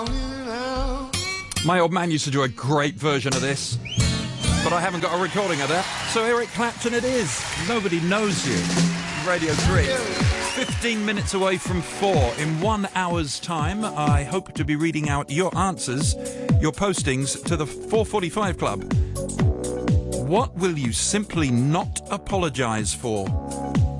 My old man used to do a great version of this, but I haven't got a recording of that. So Eric Clapton it is. Nobody Knows You. Radio 3. 15 minutes away from 4. In 1 hour's time, I hope to be reading out your answers, your postings to the 445 Club. What will you simply not apologise for?